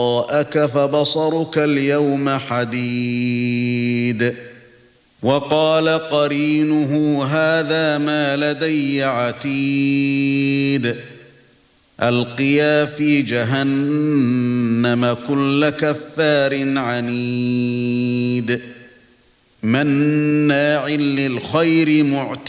وراءك فبصرك اليوم حديد وقال قرينه هذا ما لدي عتيد ألقيا في جهنم كل كفار عنيد مناع للخير معتد